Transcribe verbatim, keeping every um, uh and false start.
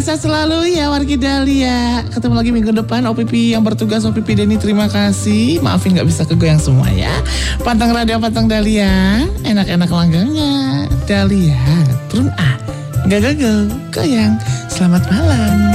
Sehat selalu ya Wargi Dahlia. Ketemu lagi minggu depan. O P P yang bertugas, O P P Denny, terima kasih. Maafin gak bisa kegoyang semua ya. Pantang Radio, Pantang Dahlia. Enak-enak langgangnya Dahlia. Turun A, gak gagal, goyang. Selamat malam.